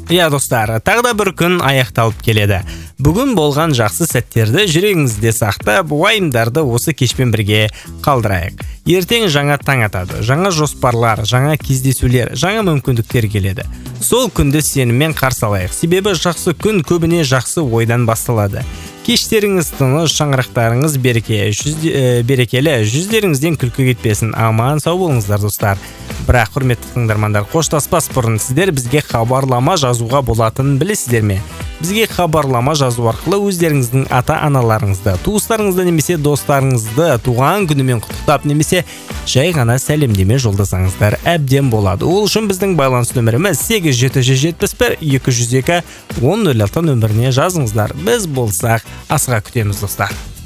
Иә достар, тағы да бір күн аяқталып келеді. Бүгін болған жақсы сәттерді жүрегіңізде сақтап, уайымдарды осы кешпен бірге қалдырайық. Ертең жаңа таң атады, жаңа жоспарлар, жаңа кездесулер, жаңа мүмкіндіктер келеді. Сол күнді сеніммен қарсы алайық. Себебі жақсы күн көбіне жақсы ойдан басталады. Кештеріңіз тыныш, шаңырақтарыңыз берекелі, жүздеріңізден күлкі кетпесін. Аман сау болыңыздар достар. Бірақ құрметті тыңдармандар, қоштаспас бұрын сіздер бізге хабарлама жазуға болатынын білесіздер ме? Бізге хабарлама жазу арқылы өздеріңіздің ата-аналарыңызды, туыстарыңызды немесе достарыңызды туған күнімен құттықтап немесе жай ғана сәлемдеме жолдасаңыздар әбден болады. Ол үшін біздің байланыс нөміріміз 8771 202 1006 нөміріне жазыңыздар. Біз болсақ асыға күтеміз достар.